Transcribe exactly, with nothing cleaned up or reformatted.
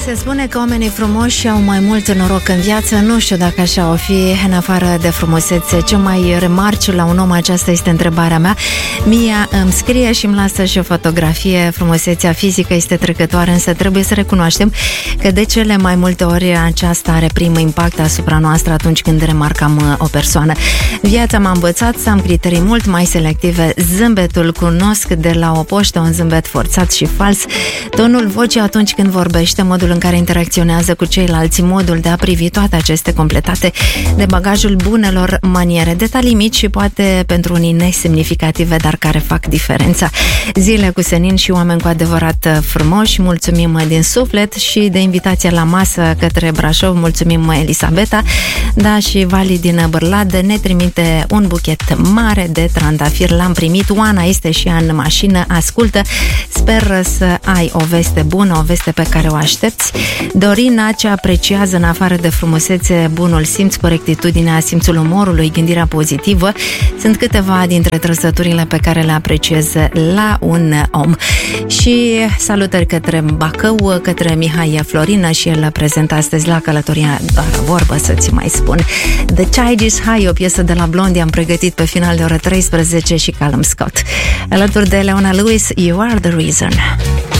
Se spune că oamenii frumoși au mai mult noroc în viață. Nu știu dacă așa o fi, în afară de frumusețe. Ce mai remarci la un om? Aceasta este întrebarea mea. Mia îmi scrie și îmi lasă și o fotografie. Frumusețea fizică este trecătoare, însă trebuie să recunoaștem că de cele mai multe ori aceasta are prim impact asupra noastră atunci când remarcăm o persoană. Viața m-a învățat să am criterii mult mai selective. Zâmbetul cunosc de la o poștă, un zâmbet forțat și fals, tonul vocii atunci când vorbește, modul în care interacționează cu ceilalți, modul de a privi, toate aceste completate de bagajul bunelor maniere, detalii mici și poate pentru unii nesemnificative, dar care fac diferența. Zile cu senin și oameni cu adevărat frumoși, mulțumim din suflet și de invitația la masă către Brașov, mulțumim Elisabeta, da, și Vali din Bârlad ne trimite un buchet mare de trandafiri, l-am primit, Oana este și ea în mașină, ascultă, sper să ai o veste bună, o veste pe care o aștepți. Dorina, ce apreciază în afară de frumusețe, bunul simț, corectitudinea, simțul umorului, gândirea pozitivă, sunt câteva dintre trăsăturile pe care le apreciez la un om. Și salutări către Bacău, către Mihai Florină, și el prezentă astăzi la Călătoria doar o vorbă, să-ți mai spun. The Tide is High, o piesă de la Blondie, am pregătit pe final de oră treisprezece, și Callum Scott. Alături de Leona Lewis, You Are the Reason.